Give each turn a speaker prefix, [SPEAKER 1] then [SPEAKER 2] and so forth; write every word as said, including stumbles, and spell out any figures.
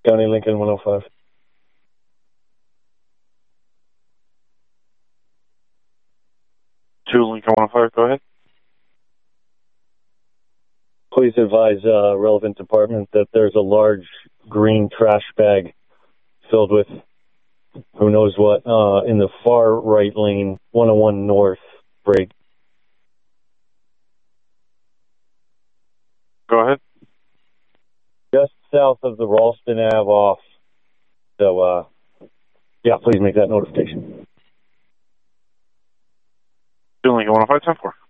[SPEAKER 1] County Lincoln one oh five.
[SPEAKER 2] two Lincoln one oh five, go ahead.
[SPEAKER 1] Please advise uh, relevant department that there's a large green trash bag filled with who knows what uh, in the far right lane, one oh one North break.
[SPEAKER 2] Go ahead.
[SPEAKER 1] Just south of the Ralston Ave off. So, uh, yeah, please make that notification.
[SPEAKER 2] two Lincoln one oh five, ten four.